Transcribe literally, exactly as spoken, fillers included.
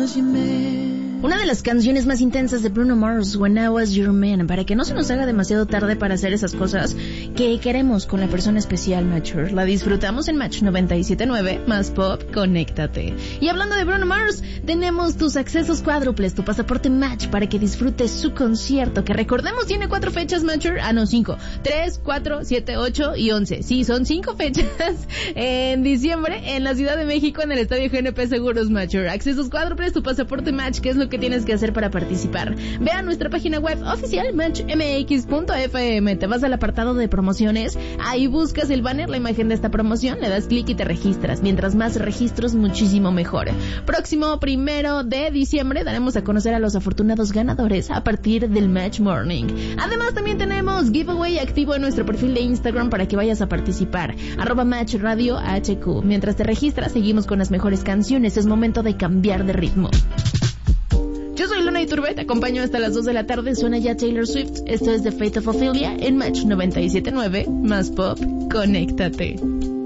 Una de las canciones más intensas de Bruno Mars, When I Was Your Man, para que no se nos haga demasiado tarde para hacer esas cosas que queremos con la persona especial, Matcher. La disfrutamos en Match noventa y siete punto nueve, más pop, conéctate. Y hablando de Bruno Mars, tenemos tus accesos cuádruples, tu pasaporte Match para que disfrutes su concierto, que recordemos tiene cuatro fechas, Matcher. Ah, no, cinco. Tres, cuatro, siete, ocho y once. Sí, son cinco fechas en diciembre en la Ciudad de México, en el Estadio G N P Seguros, Matcher. Accesos cuádruples, tu pasaporte Match, que es lo que tienes que hacer para participar. Ve a nuestra página web oficial match m x punto f m, te vas al apartado de promociones, ahí buscas el banner, la imagen de esta promoción, le das clic y te registras. Mientras más registros, muchísimo mejor. Próximo primero de diciembre daremos a conocer a los afortunados ganadores a partir del Match Morning. Además también tenemos giveaway activo en nuestro perfil de Instagram para que vayas a participar, arroba Match Radio H Q. Mientras te registras, seguimos con las mejores canciones. Es momento de cambiar de ritmo. Yo soy Luna Iturbe, te acompaño hasta las dos de la tarde. Suena ya Taylor Swift. Esto es The Fate of Ophelia en Match noventa y siete punto nueve, más pop, conéctate.